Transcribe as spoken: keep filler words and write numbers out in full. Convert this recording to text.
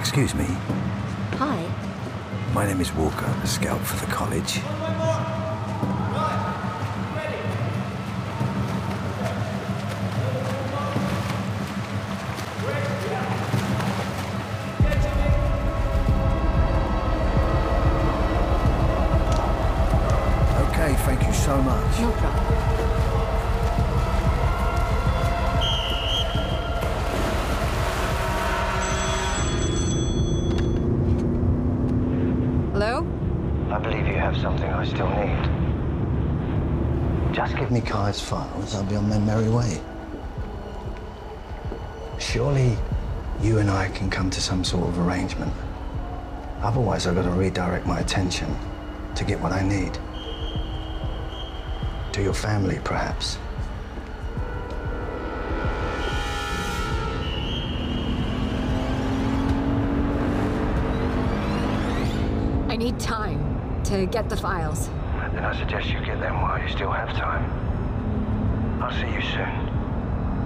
Excuse me. Hi. My name is Walker, a scout for the college. Okay, thank you so much. No problem. Hello? I believe you have something I still need. Just give me Kai's files, I'll be on my merry way. Surely you and I can come to some sort of arrangement. Otherwise, I've got to redirect my attention to get what I need. To your family, perhaps. I need time to get the files. Then I suggest you get them while you still have time. I'll see you soon.